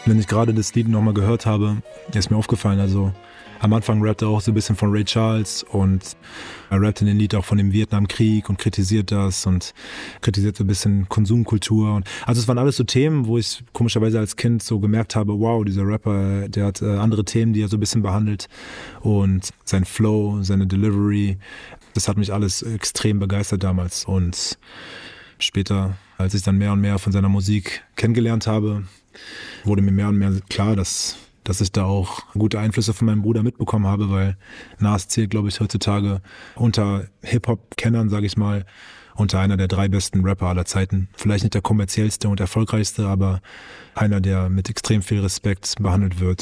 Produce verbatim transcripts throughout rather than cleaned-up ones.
Wenn ich gerade das Lied nochmal gehört habe, ist mir aufgefallen, also am Anfang rappt er auch so ein bisschen von Ray Charles und er rappt in dem Lied auch von dem Vietnamkrieg und kritisiert das und kritisiert so ein bisschen Konsumkultur. Und also es waren alles so Themen, wo ich komischerweise als Kind so gemerkt habe, wow, dieser Rapper, der hat äh, andere Themen, die er so ein bisschen behandelt und sein Flow, seine Delivery, das hat mich alles extrem begeistert damals. Und später, als ich dann mehr und mehr von seiner Musik kennengelernt habe, wurde mir mehr und mehr klar, dass dass ich da auch gute Einflüsse von meinem Bruder mitbekommen habe, weil Nas zählt, glaube ich, heutzutage unter Hip-Hop-Kennern, sage ich mal, unter einer der drei besten Rapper aller Zeiten. Vielleicht nicht der kommerziellste und erfolgreichste, aber einer, der mit extrem viel Respekt behandelt wird.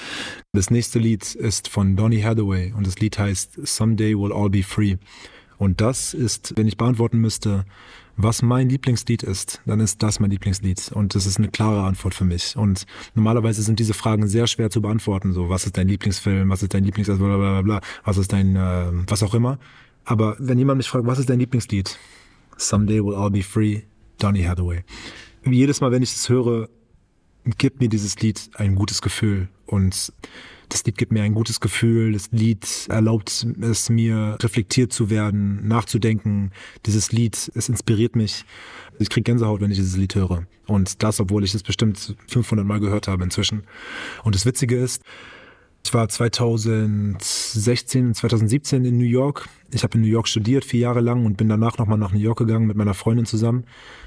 Das nächste Lied ist von Donny Hathaway und das Lied heißt Someday We'll All Be Free. Und das ist, wenn ich beantworten müsste, was mein Lieblingslied ist, dann ist das mein Lieblingslied. Und das ist eine klare Antwort für mich. Und normalerweise sind diese Fragen sehr schwer zu beantworten. So, was ist dein Lieblingsfilm, was ist dein Lieblings... Blablabla, was ist dein... Äh, was auch immer. Aber wenn jemand mich fragt, was ist dein Lieblingslied? Someday We'll All Be Free, Donny Hathaway. Jedes Mal, wenn ich es höre, gibt mir dieses Lied ein gutes Gefühl. Und das Lied gibt mir ein gutes Gefühl. Das Lied erlaubt es mir, reflektiert zu werden, nachzudenken. Dieses Lied, es inspiriert mich. Ich kriege Gänsehaut, wenn ich dieses Lied höre. Und das, obwohl ich es bestimmt fünfhundert Mal gehört habe inzwischen. Und das Witzige ist, ich war zweitausendsechzehn und zweitausendsiebzehn in New York. Ich habe in New York studiert, vier Jahre lang, und bin danach nochmal nach New York gegangen mit meiner Freundin zusammen.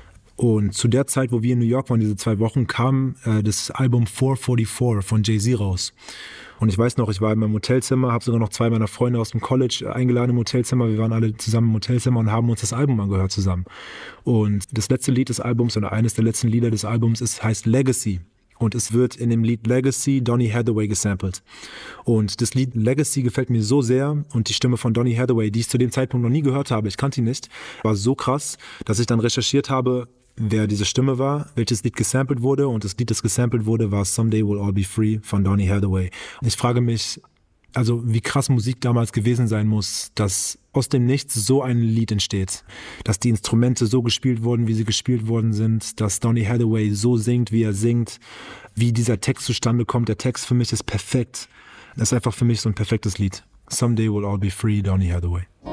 Und zu der Zeit, wo wir in New York waren, diese zwei Wochen, kam äh, das Album four forty-four von Jay-Z raus. Und ich weiß noch, ich war in meinem Hotelzimmer, habe sogar noch zwei meiner Freunde aus dem College eingeladen im Hotelzimmer. Wir waren alle zusammen im Hotelzimmer und haben uns das Album angehört zusammen. Und das letzte Lied des Albums, oder eines der letzten Lieder des Albums, ist, heißt Legacy. Und es wird in dem Lied Legacy Donny Hathaway gesampelt. Und das Lied Legacy gefällt mir so sehr, und die Stimme von Donny Hathaway, die ich zu dem Zeitpunkt noch nie gehört habe, ich kannte ihn nicht, war so krass, dass ich dann recherchiert habe, wer diese Stimme war, welches Lied gesampelt wurde, und das Lied, das gesampelt wurde, war Someday We'll All Be Free von Donny Hathaway. Und ich frage mich, also wie krass Musik damals gewesen sein muss, dass aus dem Nichts so ein Lied entsteht, dass die Instrumente so gespielt wurden, wie sie gespielt worden sind, dass Donny Hathaway so singt, wie er singt, wie dieser Text zustande kommt. Der Text für mich ist perfekt. Das ist einfach für mich so ein perfektes Lied. Someday We'll All Be Free, Donny Hathaway.